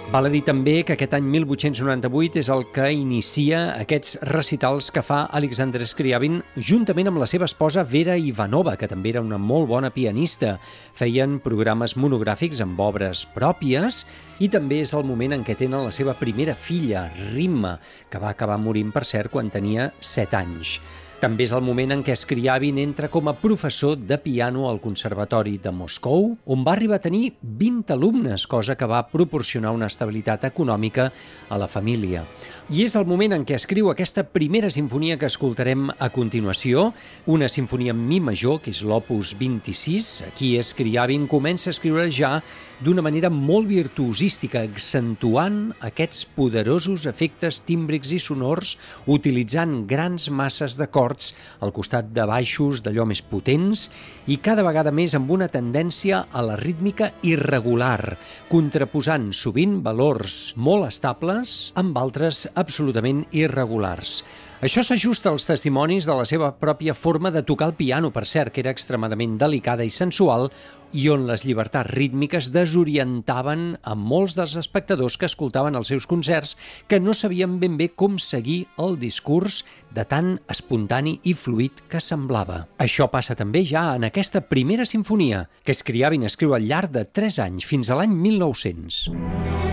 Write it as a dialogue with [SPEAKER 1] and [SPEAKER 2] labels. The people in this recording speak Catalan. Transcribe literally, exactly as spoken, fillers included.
[SPEAKER 1] Val a dir també que aquest any mil vuit-cents noranta-vuit és el que inicia aquests recitals que fa Alexander Scriabin juntament amb la seva esposa Vera Ivanova, que també era una molt bona pianista. Feien programes monogràfics amb obres pròpies i també és el moment en què tenen la seva primera filla, Rimma, que va acabar morint, per cert, quan tenia set anys. També és el moment en què Scriabin entra com a professor de piano al Conservatori de Moscou, on va arribar a tenir vint alumnes, cosa que va proporcionar una estabilitat econòmica a la família. I és el moment en què escriu aquesta primera sinfonia que escoltarem a continuació, una sinfonia en mi major, que és l'opus vint-i-sis. Aquí Scriabin comença a escriure ja d'una manera molt virtuosística, accentuant aquests poderosos efectes tímbrics i sonors, utilitzant grans masses d'acords al costat de baixos d'allò més potents i cada vegada més amb una tendència a la rítmica irregular, contraposant sovint valors molt estables amb altres absolutament irregulars. Això s'ajusta als testimonis de la seva pròpia forma de tocar el piano, per cert, que era extremadament delicada i sensual, i on les llibertats rítmiques desorientaven a molts dels espectadors que escoltaven els seus concerts, que no sabien ben bé com seguir el discurs de tan espontani i fluid que semblava. Això passa també ja en aquesta primera sinfonia, que Scriabin escriu al llarg de tres anys, fins a l'any mil nou-cents.